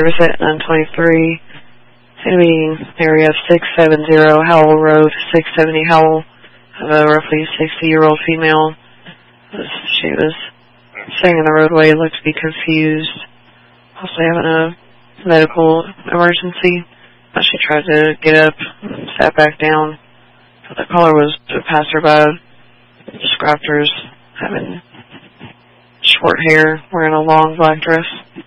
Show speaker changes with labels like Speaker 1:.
Speaker 1: service at 923. Enemy area of 670 Howell Road, 670 Howell. Of a roughly 60-year-old female. She was staying in the roadway, looked to be confused, possibly having a medical emergency. She tried to get up, sat back down. The caller was a passerby, described her as having short hair, wearing a long black dress.